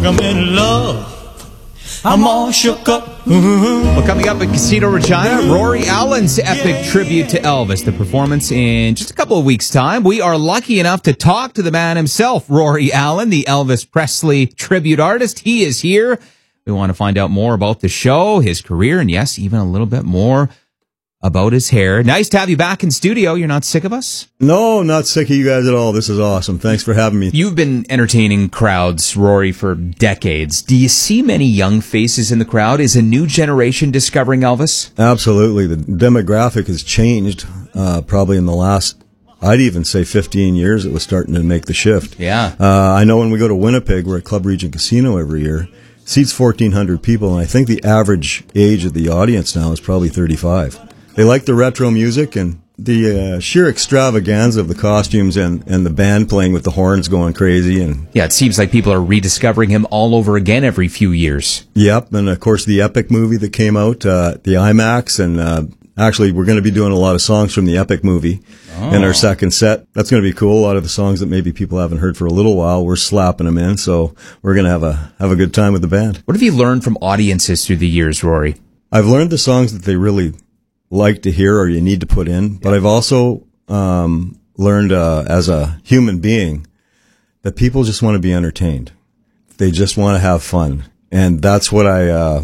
I'm in love. I'm all shook up. Well, coming up at Casino Regina, Rory Allen's epic tribute to Elvis. The performance in just a couple of weeks' time. We are lucky enough to talk to the man himself, Rory Allen, the Elvis Presley tribute artist. He is here. We want to find out more about the show, his career, and yes, even a little bit more about his hair. Nice to have you back in studio. You're not sick of us? No, not sick of you guys at all. This is awesome. Thanks for having me. You've been entertaining crowds, Rory, for decades. Do you see many young faces in the crowd? Is a new generation discovering Elvis? Absolutely. The demographic has changed probably in the last, I'd even say 15 years. It was starting to make the shift. Yeah. I know when we go to Winnipeg, we're at Club Regent Casino every year. Seats 1,400 people, and I think the average age of the audience now is probably 35. They like the retro music and the sheer extravaganza of the costumes and the band playing with the horns going crazy. And yeah, it seems like people are rediscovering him all over again every few years. Yep, and of course the Epic movie that came out, the IMAX, and actually we're going to be doing a lot of songs from the Epic movie in our second set. That's going to be cool. A lot of the songs that maybe people haven't heard for a little while, we're slapping them in, so we're going to have a good time with the band. What have you learned from audiences through the years, Rory? I've learned the songs that they really like to hear or you need to put in, but I've also learned as a human being that people just want to be entertained. They just want to have fun, and that's what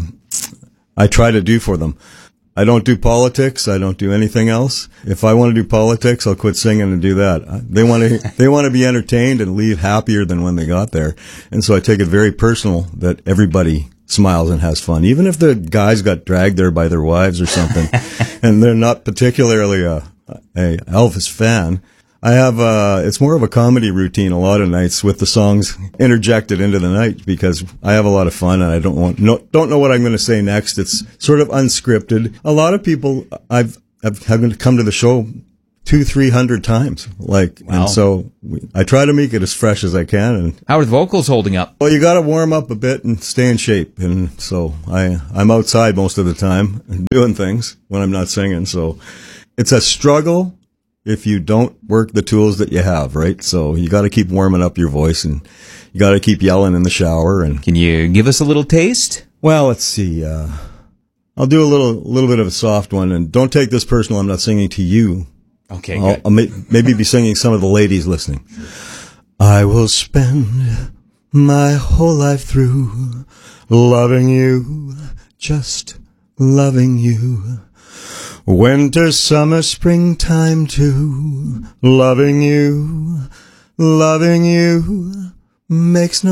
I try to do for them. I don't do politics. I don't do anything else. If I want to do politics, I'll quit singing and do that. They want to be entertained and leave happier than when they got there, and so I take it very personal that everybody smiles and has fun, even if the guys got dragged there by their wives or something, and they're not particularly a Elvis fan. I have it's more of a comedy routine a lot of nights with the songs interjected into the night because I have a lot of fun and I don't know what I'm going to say next. It's sort of unscripted. A lot of people I've come to the show 200-300 times, wow. And so I try to make it as fresh as I can. And how are the vocals holding up? Well, you got to warm up a bit and stay in shape, and so I'm outside most of the time doing things when I'm not singing. So it's a struggle if you don't work the tools that you have, right? So you got to keep warming up your voice, and you got to keep yelling in the shower. And can you give us a little taste? Well, let's see. I'll do a little bit of a soft one, and don't take this personal. I'm not singing to you. Okay, I'll maybe be singing some of the ladies listening. I will spend my whole life through loving you, just loving you. Winter, summer, springtime too. Loving you makes no